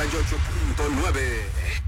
98.9.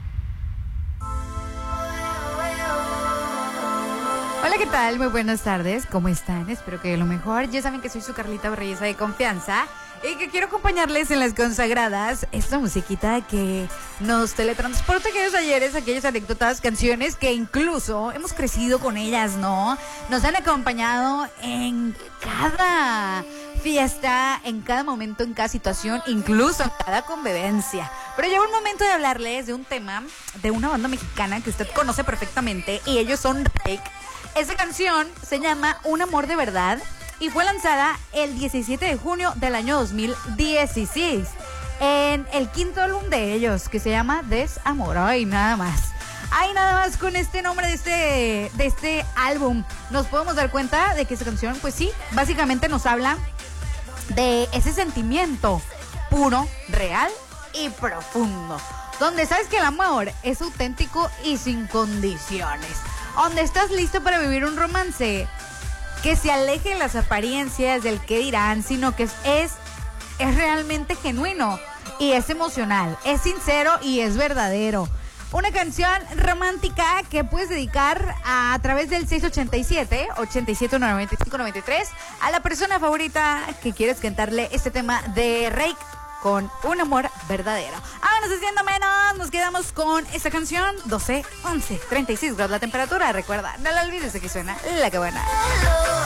Hola, ¿qué tal? Muy buenas tardes, ¿cómo están? Espero que lo mejor. Ya saben que soy su Carlita Reyesa de confianza y que quiero acompañarles en las consagradas, esta musiquita que nos teletransporta aquellos ayeres, aquellas anécdotas, canciones que incluso hemos crecido con ellas, ¿no? Nos han acompañado en cada fiesta, en cada momento, en cada situación, incluso en cada convivencia. Pero llegó el momento de hablarles de un tema de una banda mexicana que usted conoce perfectamente y ellos son Rake. Esta canción se llama Un Amor de Verdad y fue lanzada el 17 de junio del año 2016 en el quinto álbum de ellos, que se llama Desamor. Ay, nada más. Ay, nada más con este nombre de este álbum nos podemos dar cuenta de que esta canción, pues sí, básicamente nos habla de ese sentimiento puro, real y profundo, donde sabes que el amor es auténtico y sin condiciones, donde estás listo para vivir un romance que se aleje de las apariencias, del qué dirán, sino que es realmente genuino y es emocional, es sincero y es verdadero. Una canción romántica que puedes dedicar a través del 687-879593 a la persona favorita que quieres cantarle este tema de Rake con Un Amor Verdadero. Vámonos haciendo menos, nos quedamos con esta canción. 12, 11, 36 grados la temperatura. Recuerda, no la olvides de que suena la que buena.